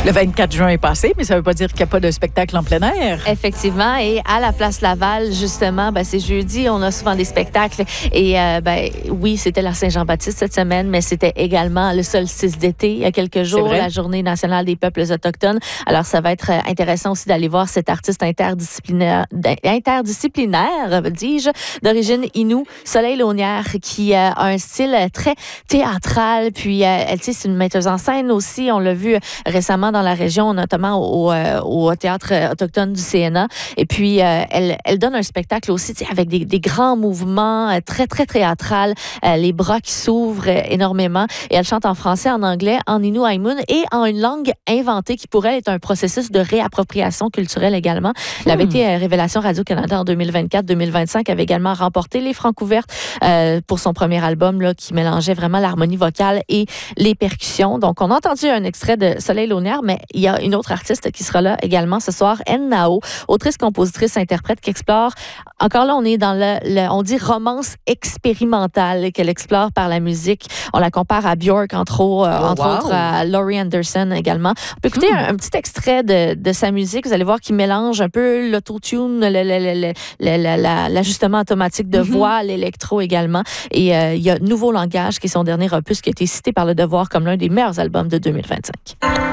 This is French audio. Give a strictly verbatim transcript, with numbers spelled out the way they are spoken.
Le vingt-quatre juin est passé, mais ça ne veut pas dire qu'il n'y a pas de spectacle en plein air. Effectivement. Et à la Place Laval, justement, ben, c'est jeudi, on a souvent des spectacles. Et euh, ben, oui, c'était la Saint-Jean-Baptiste cette semaine, mais c'était également le solstice d'été il y a quelques jours, la Journée nationale des peuples autochtones. Alors, ça va être intéressant aussi d'aller voir cet artiste interdisciplinaire, interdisciplinaire dis-je, d'origine Innu, Soleil Launière, qui euh, a un style très théâtral. Puis, euh, elle, tu sais, c'est une metteuse en scène aussi. On l'a vu récemment dans la région, notamment au, euh, au Théâtre autochtone du C N A. Et puis, euh, elle, elle donne un spectacle aussi avec des, des grands mouvements, euh, très, très théâtral, euh, les bras qui s'ouvrent euh, énormément. Et elle chante en français, en anglais, en Innu Aimun et en une langue inventée qui pour elle est un processus de réappropriation culturelle également. Elle avait été euh, Révélation Radio-Canada en deux mille vingt-quatre deux mille vingt-cinq, avait également remporté les Francouvertes euh, pour son premier album là, qui mélangeait vraiment l'harmonie vocale et les percussions. Donc, on a entendu un extrait de Soleil Launière, mais il y a une autre artiste qui sera là également ce soir, N Nao, autrice, compositrice, interprète, qui explore, encore là, on est dans le, le on dit romance expérimentale qu'elle explore par la musique. On la compare à Björk, entre, autres, oh, entre wow. autres, à Laurie Anderson également. On peut écouter hmm. un, un petit extrait de, de sa musique. Vous allez voir qu'il mélange un peu l'autotune, le, le, le, le, le, la, l'ajustement automatique de mm-hmm. voix, l'électro également. Et euh, il y a Nouveau Langage, qui est son dernier opus, qui a été cité par Le Devoir comme l'un des meilleurs albums de deux mille vingt-cinq.